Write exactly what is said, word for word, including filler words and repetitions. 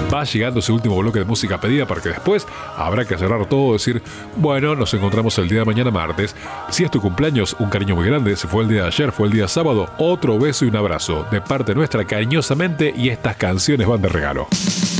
Va llegando ese último bloque de música pedida porque después habrá que cerrar todo, decir, bueno, nos encontramos el día de mañana martes. Si es tu cumpleaños, un cariño muy grande. Si fue el día de ayer, fue el día sábado, otro beso y un abrazo de parte nuestra cariñosamente, y estas canciones van de regalo.